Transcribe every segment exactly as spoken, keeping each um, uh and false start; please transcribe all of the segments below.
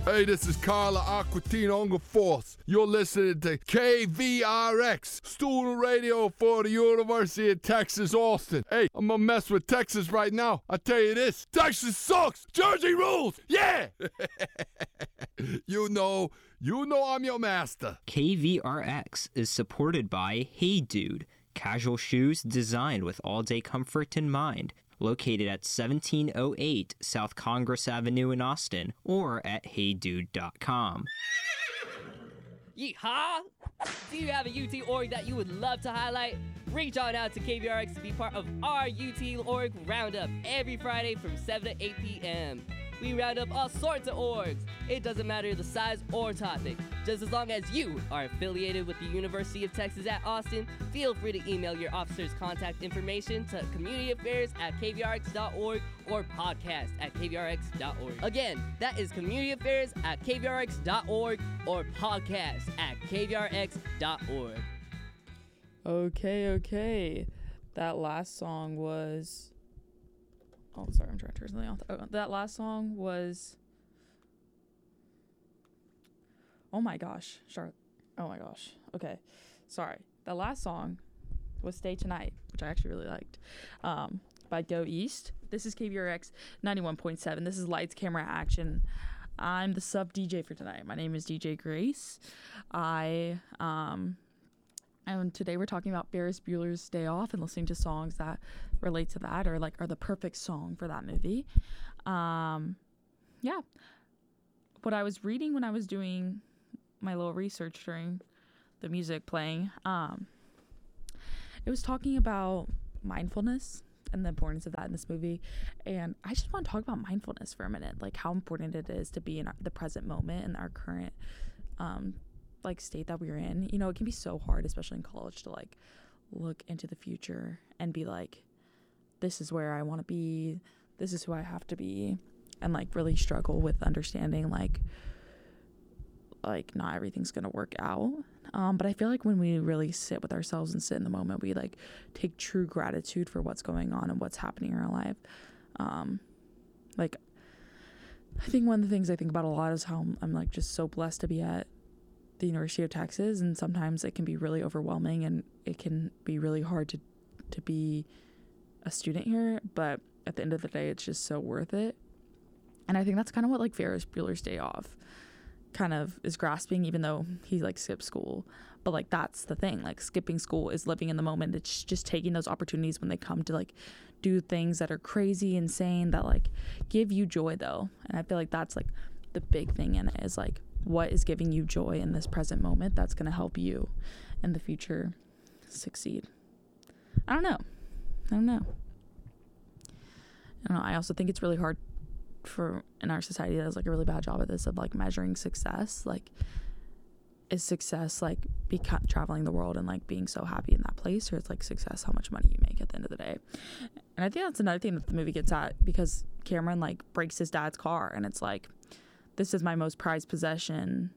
Hey, this is Carla Aquatino Ungerforce. You're listening to K V R X, student radio for the University of Texas, Austin. Hey, I'm gonna mess with Texas right now. I tell you this, Texas sucks. Jersey rules. Yeah. you know, you know I'm your master. K V R X is supported by Hey Dude, casual shoes designed with all-day comfort in mind. Located at seventeen oh eight South Congress Avenue in Austin, or at hey dude dot com. Yeehaw! Do you have a U T org that you would love to highlight? Reach on out to K V R X to be part of our U T org roundup every Friday from seven to eight p.m. We round up all sorts of orgs. It doesn't matter the size or topic. Just as long as you are affiliated with the University of Texas at Austin, feel free to email your officer's contact information to communityaffairs at k v r x dot org or podcast at k v r x dot org. Again, that is communityaffairs at k v r x dot org or podcast at k v r x dot org. Okay, okay. That last song was... Oh, sorry, I'm trying to turn something off. Oh, that last song was... Oh my gosh, Charlotte. Oh my gosh. Okay, sorry. That last song was Stay Tonight, which I actually really liked, um, by Go East. This is K V R X ninety-one point seven. This is Lights, Camera, Action. I'm the sub D J for tonight. My name is D J Grace. I, um... And today we're talking about Ferris Bueller's Day Off and listening to songs that relate to that or like are the perfect song for that movie. Um, yeah. What I was reading when I was doing my little research during the music playing, um, it was talking about mindfulness and the importance of that in this movie. And I just want to talk about mindfulness for a minute, like how important it is to be in our, the present moment and our current um like state that we're in. You know, it can be so hard, especially in college, to like look into the future and be like, this is where I want to be, this is who I have to be, and like really struggle with understanding like like not everything's gonna work out. Um but I feel like when we really sit with ourselves and sit in the moment, we like take true gratitude for what's going on and what's happening in our life. Um like I think one of the things I think about a lot is how I'm, I'm like just so blessed to be at the University of Texas, and sometimes it can be really overwhelming and it can be really hard to to be a student here, but at the end of the day it's just so worth it. And I think that's kind of what like Ferris Bueller's Day Off kind of is grasping, even though he like skipped school. But like that's the thing, like skipping school is living in the moment. It's just taking those opportunities when they come to like do things that are crazy, insane, that like give you joy though. And I feel like that's like the big thing in it, is like what is giving you joy in this present moment that's going to help you in the future succeed. I don't know. I don't know. I don't know. I also think it's really hard for in our society that does like a really bad job of this, of like measuring success. Like, is success like beca- traveling the world and like being so happy in that place, or it's like success how much money you make at the end of the day? And I think that's another thing that the movie gets at, because Cameron like breaks his dad's car and it's like, this is my most prized possession,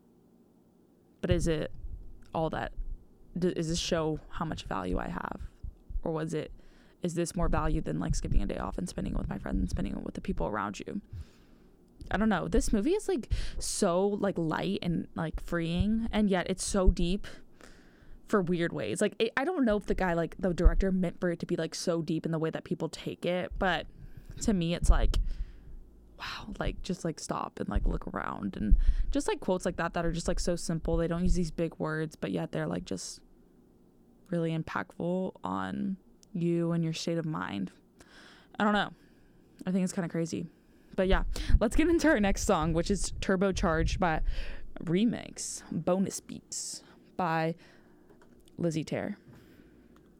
but is it all that? Does this show how much value I have? Or was it, is this more value than like skipping a day off and spending it with my friends and spending it with the people around you? I don't know. This movie is like so like light and like freeing, and yet it's so deep for weird ways. Like it, I don't know if the guy, like the director, meant for it to be like so deep in the way that people take it, but to me it's like, wow, like just like stop and like look around, and just like quotes like that that are just like so simple. They don't use these big words, but yet they're like just really impactful on you and your state of mind. I don't know. I think it's kind of crazy. But yeah, let's get into our next song, which is Turbocharged by Remix Bonus Beats by Lizzie Terre.